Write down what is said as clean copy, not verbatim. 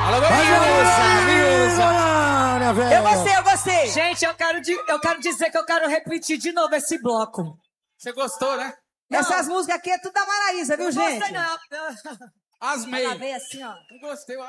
Eu gostei. Gente, eu quero dizer que eu quero repetir de novo esse bloco. Você gostou, né? Essas músicas aqui é tudo da Maraísa, viu, gente? Não gostei, não. Asmei. Ela veio assim, ó. Não gostei,